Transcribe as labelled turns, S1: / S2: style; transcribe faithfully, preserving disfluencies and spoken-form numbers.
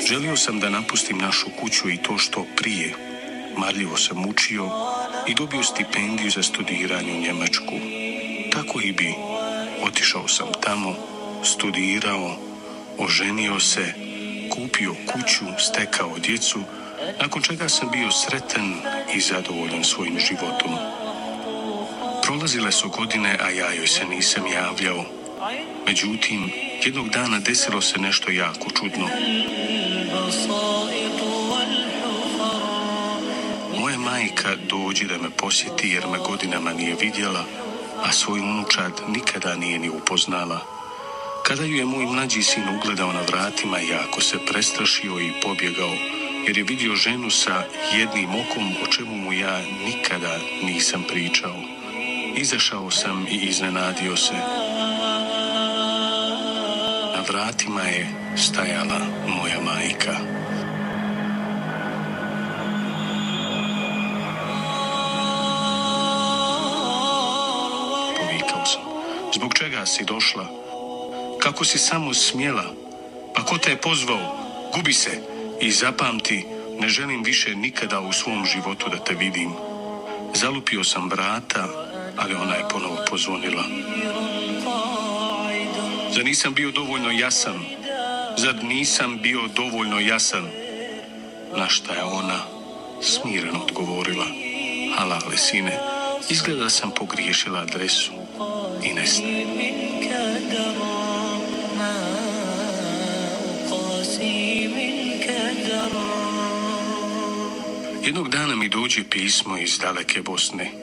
S1: Želio sam da napustim našu kuću i to što prije. Marljivo sam učio i dobio stipendiju za studiranje u Njemačku. Tako i bi. Otišao sam tamo, studirao, oženio se, kupio kuću, stekao djecu, nakon čega sam bio sretan i zadovoljan svojim životom. Prolazile su godine, a ja joj se nisam javljao. Međutim, jednog dana desilo se nešto jako čudno. Moja majka dođe da me posjeti jer me godinama nije vidjela, a svoju unučad nikada nije ni upoznala. Kada ju je moj mlađi sin ugledao na vratima, jako se prestrašio i pobjegao, jer je vidio ženu sa jednim okom, o čemu mu ja nikada nisam pričao. Izašao sam i iznenadio se. Na vratima je stajala moja majka. Povikao sam. Zbog čega si došla? Kako si samo smjela? Pa ko te je pozvao? Gubi se i zapamti, ne želim više nikada u svom životu da te vidim. Zalupio sam vrata, ali ona je ponovo pozvonila. Zar nisam bio dovoljno jasan? Zar nisam bio dovoljno jasan? Na šta je ona smireno odgovorila. Halale, sine, izgleda sam pogriješila adresu i nestaje. Jednog dana mi dođe pismo iz daleke Bosne.